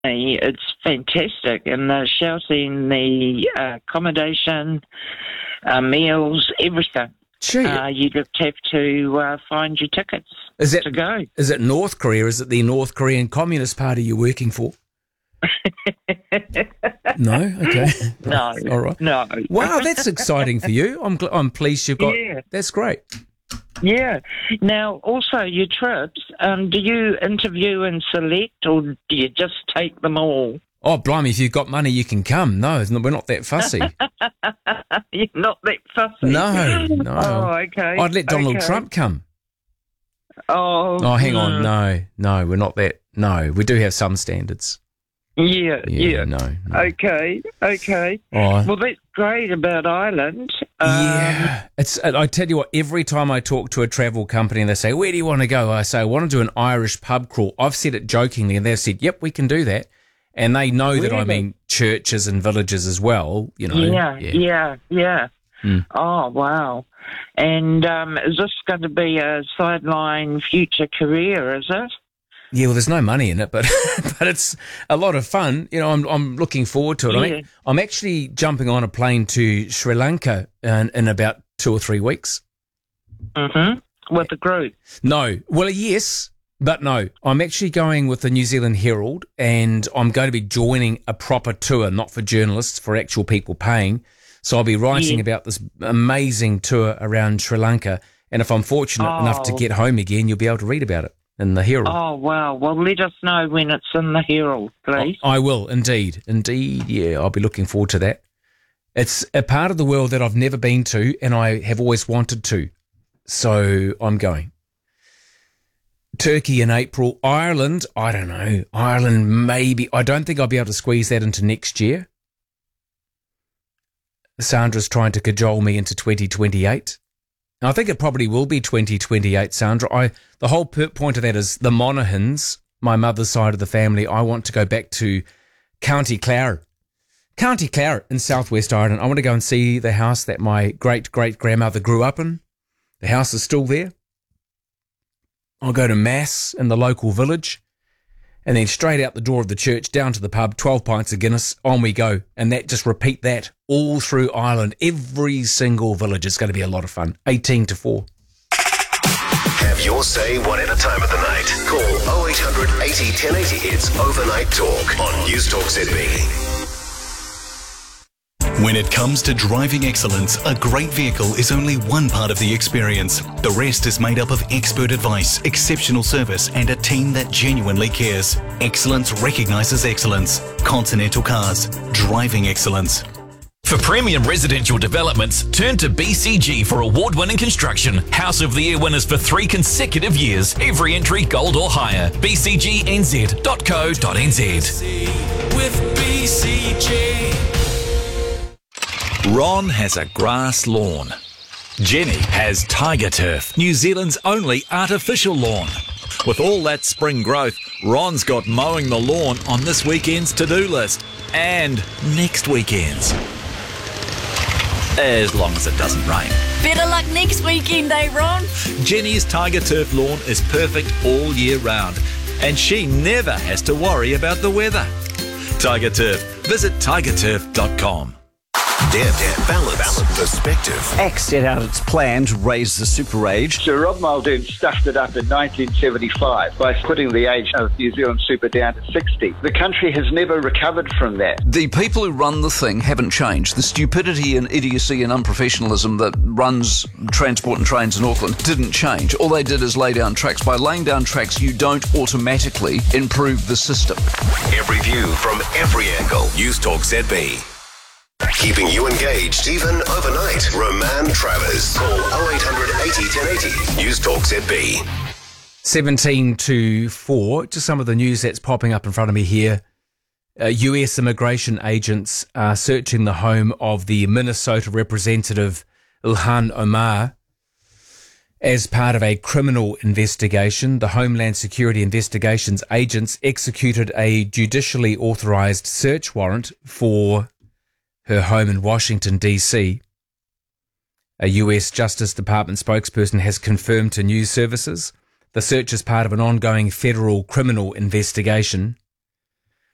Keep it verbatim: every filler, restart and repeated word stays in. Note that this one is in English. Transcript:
It's fantastic, and they're shouting the uh, accommodation, uh, meals, everything. Gee. Uh, you just have to uh, find your tickets is it, to go. Is it North Korea? Is it the North Korean Communist Party you're working for? No? Okay. No. All right. No. Wow, that's exciting for you. I'm gl- I'm pleased you've got... Yeah. That's great. Yeah. Now, also, your trips, um, do you interview and select, or do you just take them all? Oh, blimey, if you've got money, you can come. No, it's not, we're not that fussy. You're not that fussy? No, no. Oh, okay. I'd let Donald okay. Trump come. Oh. Oh, hang on. mm. No, no, we're not that. No, we do have some standards. Yeah, Yeah, yeah. no, no. Okay, okay. Oh. Well, that's great about Ireland. Um, Yeah, it's. I tell you what. Every time I talk to a travel company and they say, "Where do you want to go?" I say, "I want to do an Irish pub crawl." I've said it jokingly, and they've said, "Yep, we can do that." And they know that I Really? mean churches and villages as well. You know. Yeah, yeah, yeah. Mm. Oh, wow. And um, is this going to be a sideline future career, is it? Yeah, well, there's no money in it, but but it's a lot of fun. You know, I'm I'm looking forward to it. I Yeah. mean, I'm actually jumping on a plane to Sri Lanka in, in about two or three weeks. Mm-hmm. With the group. No, well, yes, but no. I'm actually going with the New Zealand Herald, and I'm going to be joining a proper tour, not for journalists, for actual people paying. So I'll be writing Yeah. about this amazing tour around Sri Lanka, and if I'm fortunate Oh. enough to get home again, you'll be able to read about it in the Herald. Oh, wow. Well, let us know when it's in the Herald, please. I will, indeed. Indeed, yeah, I'll be looking forward to that. It's a part of the world that I've never been to, and I have always wanted to. So I'm going. Turkey in April. Ireland, I don't know. Ireland, maybe. I don't think I'll be able to squeeze that into next year. Sandra's trying to cajole me into twenty twenty-eight. And I think it probably will be twenty twenty-eight, Sandra. I the whole per- point of that is the Monaghan's, my mother's side of the family. I want to go back to County Clare. County Clare in southwest Ireland. I want to go and see the house that my great-great-grandmother grew up in. The house is still there. I'll go to Mass in the local village. And then straight out the door of the church, down to the pub, twelve pints of Guinness, on we go. And that just repeat that all through Ireland. Every single village. It's going to be a lot of fun. eighteen to four. Have your say whatever time of the night. Call oh eight hundred eighty ten eighty. It's Overnight Talk on News Talk Z B. When it comes to driving excellence, a great vehicle is only one part of the experience. The rest is made up of expert advice, exceptional service, and a team that genuinely cares. Excellence recognises excellence. Continental Cars. Driving excellence. For premium residential developments, turn to B C G for award-winning construction. House of the Year winners for three consecutive years. Every entry gold or higher. b c g n z dot co dot n z. With B C G. Ron has a grass lawn. Jenny has Tiger Turf, New Zealand's only artificial lawn. With all that spring growth, Ron's got mowing the lawn on this weekend's to-do list. And next weekend's. As long as it doesn't rain. Better luck next weekend, eh, Ron? Jenny's Tiger Turf lawn is perfect all year round, and she never has to worry about the weather. Tiger Turf. Visit tiger turf dot com. Depth, balance, perspective. ACT set out its plan to raise the super age. Sir Rob Muldoon stuffed it up in nineteen seventy-five by putting the age of New Zealand super down to sixty. The country has never recovered from that. The people who run the thing haven't changed. The stupidity and idiocy and unprofessionalism that runs Transport and Trains in Auckland didn't change. All they did is lay down tracks. By laying down tracks, you don't automatically improve the system. Every view from every angle. News Talk Z B. Keeping you engaged even overnight. Roman Travers. Call oh eight hundred eighty ten eighty. News Talk Z B. seventeen to four. Just some of the news that's popping up in front of me here. Uh, U S immigration agents are searching the home of the Minnesota representative Ilhan Omar as part of a criminal investigation. The Homeland Security Investigations agents executed a judicially authorized search warrant for her home in Washington, D C. A U S Justice Department spokesperson has confirmed to news services the search is part of an ongoing federal criminal investigation.